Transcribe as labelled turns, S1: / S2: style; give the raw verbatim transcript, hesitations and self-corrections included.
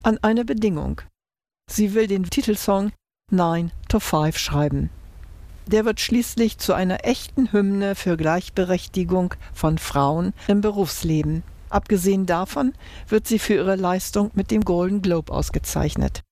S1: an eine Bedingung. Sie will den Titelsong Nine to Five schreiben. Der wird schließlich zu einer echten Hymne für Gleichberechtigung von Frauen im Berufsleben. Abgesehen davon wird sie für ihre Leistung mit dem Golden Globe ausgezeichnet.